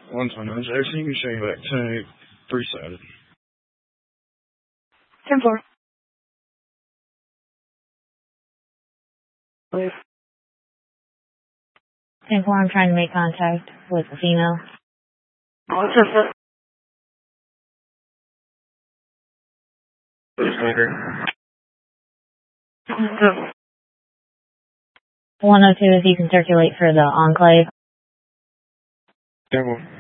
One time, I was actually going to show you back to 3-sided. 10-4. Please. 10-4, I'm trying to make contact with a female. What's this? 102, if you can circulate for the Enclave. 10-4.